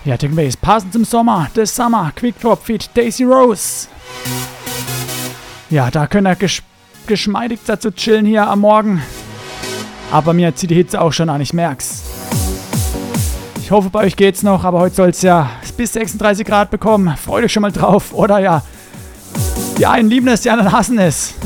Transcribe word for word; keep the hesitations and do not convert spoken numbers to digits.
Ja, Techno Bass, passend zum Sommer, The Summer, Quick Drop Feed, Daisy Rose. Ja, da könnt ihr gesch geschmeidig dazu chillen hier am Morgen. Aber mir zieht die Hitze auch schon an, ich merk's. Ich hoffe, bei euch geht's noch, aber heute soll es ja bis sechsunddreißig Grad bekommen. Freut euch schon mal drauf, oder ja? Die einen lieben es, die anderen hassen es.